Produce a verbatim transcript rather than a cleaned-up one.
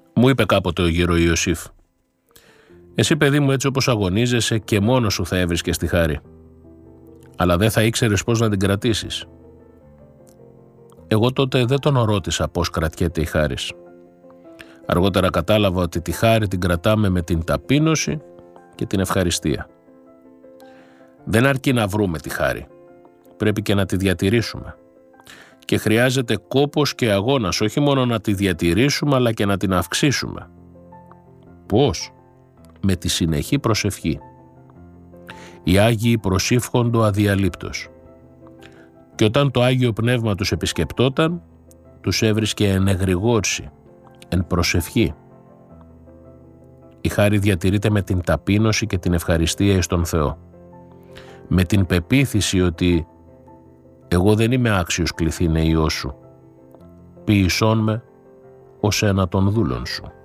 Μου είπε κάποτε ο γύρο Ιωσήφ: «Εσύ, παιδί μου, έτσι όπως αγωνίζεσαι και μόνος σου θα έβρισκες τη χάρη. Αλλά δεν θα ήξερες πώς να την κρατήσεις». Εγώ τότε δεν τον ρώτησα πώς κρατιέται η χάρις. Αργότερα κατάλαβα ότι τη χάρη την κρατάμε με την ταπείνωση και την ευχαριστία. Δεν αρκεί να βρούμε τη χάρη. Πρέπει και να τη διατηρήσουμε. Και χρειάζεται κόπος και αγώνας, όχι μόνο να τη διατηρήσουμε, αλλά και να την αυξήσουμε. Πώς? Με τη συνεχή προσευχή. Οι Άγιοι προσήφχοντο αδιαλείπτως. Και όταν το Άγιο Πνεύμα τους επισκεπτόταν, τους έβρισκε εν εγρηγόρση, εν προσευχή. Η χάρη διατηρείται με την ταπείνωση και την ευχαριστία εις τον Θεό. Με την πεποίθηση ότι «εγώ δεν είμαι άξιος κληθήνε Υιός σου, ποιησόν με ως ένα των δούλων σου».